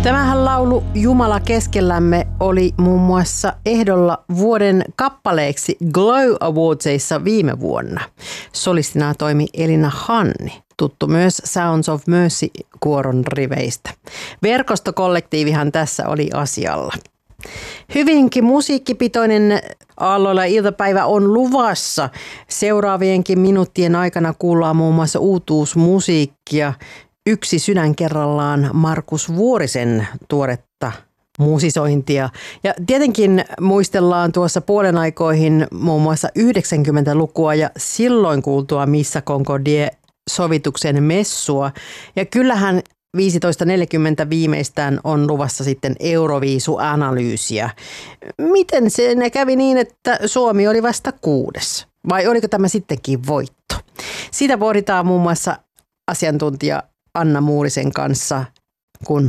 Tämähän laulu Jumala keskellämme oli muun muassa ehdolla vuoden kappaleeksi Glow Awardsissa viime vuonna. Solistina toimi Elina Hanni, tuttu myös Sounds of Mercy-kuoron riveistä. Verkostokollektiivihan tässä oli asialla. Hyvinkin musiikkipitoinen aalloilla iltapäivä on luvassa. Seuraavienkin minuuttien aikana kuullaan muun muassa uutuusmusiikkia. Yksi sydän kerrallaan Markus Vuorisen tuoretta musisointia. Ja tietenkin muistellaan tuossa puolen aikoihin muun muassa 90-lukua ja silloin kuultua Missa Concordie-sovituksen messua. Ja kyllähän 15.40 viimeistään on luvassa sitten Euroviisu-analyysiä. Miten se kävi niin, että Suomi oli vasta 6? Vai oliko tämä sittenkin voitto? Sitä pohditaan muun muassa asiantuntija Anna Muurisen kanssa, kun